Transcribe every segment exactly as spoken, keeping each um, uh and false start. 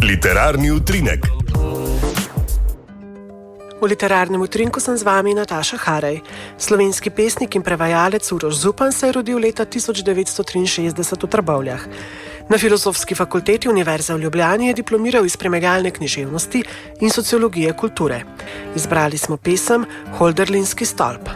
Literarni utrinek. V literarnem utrinku sem z vami Nataša Harej. Slovenski pesnik in prevajalec Uroš Zupan se je rodil leta tisoč devetsto triinšestdeset v Trbovljah. Na Filozofski fakulteti Univerze v Ljubljani je diplomiral iz primerjalne književnosti in sociologije kulture. Izbrali smo pesem Holderlinski stolp.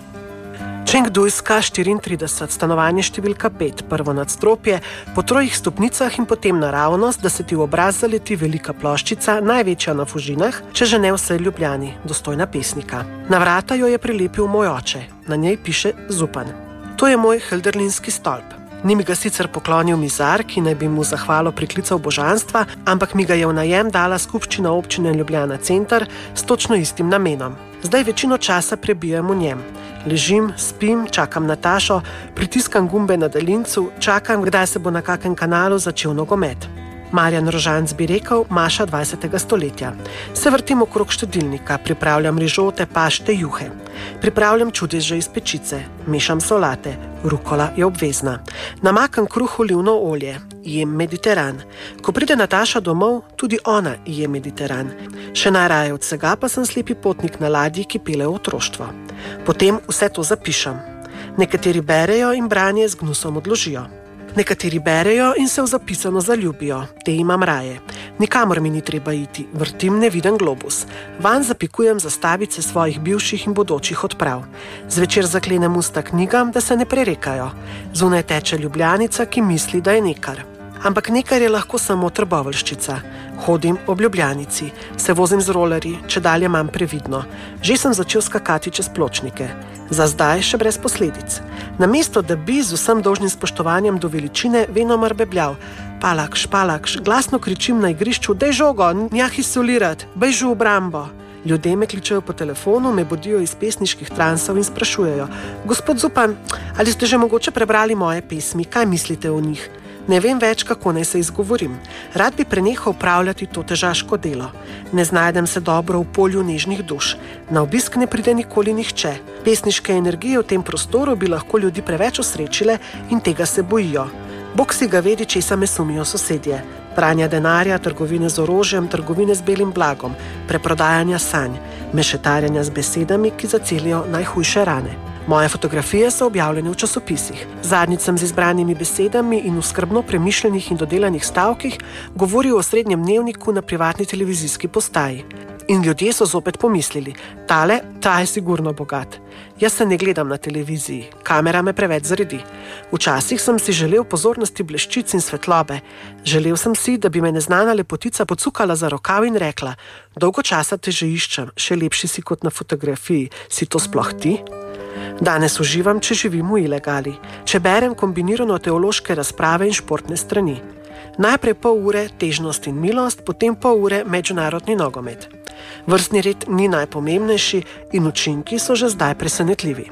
Čengdujska štiriintrideset, stanovanje številka pet, prvo nadstropje, po trojih stopnicah in potem naravnost, da se ti v obraz zaleti velika ploščica, največja na Fužinah, če že ne vse Ljubljani, dostojna pesnika. Na vrata jo je prilepil moj oče, na njej piše Zupan. To je moj Holderlinski stolp. Ni mi ga sicer poklonil mizar, ki naj bi mu zahvalo priklical božanstva, ampak mi ga je v najem dala skupščina občine Ljubljana Center s točno istim namenom. Zdaj večino časa prebijem v njem. Ležim, spim, čakam Natašo, pritiskam gumbe na daljincu, čakam, kdaj se bo na kakem kanalu začel nogomet. Marjan Rožanc bi rekel Maša dvajsetega stoletja. Se vrtim okrog štedilnika, pripravljam rižote, pašte, juhe. Pripravljam čudeže iz pečice, mešam solate, rukola je obvezna. Namakam kruh, olivno olje, jem mediteran. Ko pride Nataša domov, tudi ona je mediteran. Še najraje od vsega pa sem slepi potnik na ladji, ki pele v otroštvo. Potem vse to zapišem. Nekateri berejo in branje z gnusom odložijo. Nekateri berejo in se v zapisano zaljubijo, te imam raje. Nikamor mi ni treba iti, vrtim neviden globus. Van zapikujem zastavice svojih bivših in bodočih odprav. Zvečer zaklenem usta knjigam, da se ne prerekajo. Zunaj teče Ljubljanica, ki misli, da je nekar. Ampak nekar je lahko samo Trboveljščica. Hodim ob Ljubljanici, se vozim z rolerji, če dalje imam previdno. Že sem začel skakati čez pločnike. Za zdaj še brez posledic. Namesto, da bi z vsem dolžnim spoštovanjem do veličine venomer bebljal. Palakš, palakš, glasno kričim na igrišču, dej žogo, njah izolirat, bejžu v obrambo. Ljudje me kličejo po telefonu, me bodijo iz pesniških transov in sprašujejo: Gospod Zupan, ali ste že mogoče prebrali moje pesmi, kaj mislite o njih? Ne vem več, kako naj se izgovorim. Rad bi prenehal upravljati to težaško delo. Ne znajdem se dobro v polju nežnih duš. Na obisk ne pride nikoli nihče. Pesniške energije v tem prostoru bi lahko ljudi preveč osrečile in tega se bojijo. Bog si ga vedi, česa me sumijo sosedje. Pranja denarja, trgovine z orožjem, trgovine z belim blagom, preprodajanja sanj, mešetarjanja z besedami, ki zacelijo najhujše rane. Moje fotografije so objavljene v časopisih. Zadnjič sem z izbranimi besedami in v skrbno premišljenih in dodelanih stavkih govoril o srednjem dnevniku na privatni televizijski postaji. In ljudje so zopet pomislili, tale, ta je sigurno bogat. Jaz se ne gledam na televiziji, kamera me preveč zaredi. Včasih sem si želel pozornosti bleščic in svetlobe. Želel sem si, da bi me neznana lepotica pocukala za rokav in rekla: dolgo časa te že iščem, še lepši si kot na fotografiji, si to sploh ti? Danes uživam, če živim v ilegali, če berem kombinirano teološke razprave in športne strani. Najprej pol ure težnost in milost, potem pol ure mednarodni nogomet. Vrstni red ni najpomembnejši in učinki so že zdaj presenetljivi.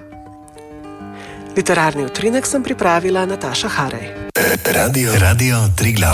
Literarni utrinek sem pripravila Nataša Harej. Radio, Radio Triglav.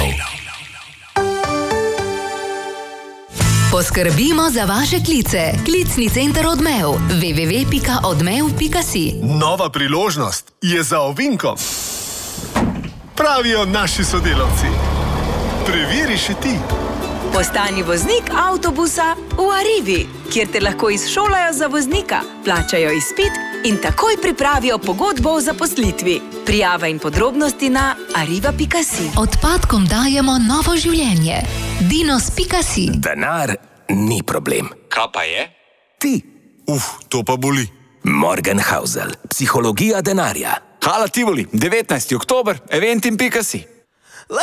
Poskrbimo za vaše klice. Klicni center Odmev. w w w pika odmev pika si. Nova priložnost je za ovinkom. Pravijo naši sodelavci. Preveri še ti. Postani voznik avtobusa v Arrivi, kjer te lahko izšolajo za voznika, plačajo izpit in takoj pripravijo pogodbo o zaposlitvi. Prijava in podrobnosti na arriva pika si. Odpadkom dajemo novo življenje. dinos pika si. Denar ni problem. Kaj pa je? Ti. Uf, to pa boli. Morgenhausel. Psihologija denarja. Hala Tivoli, devetnajsti oktober, eventim pika si.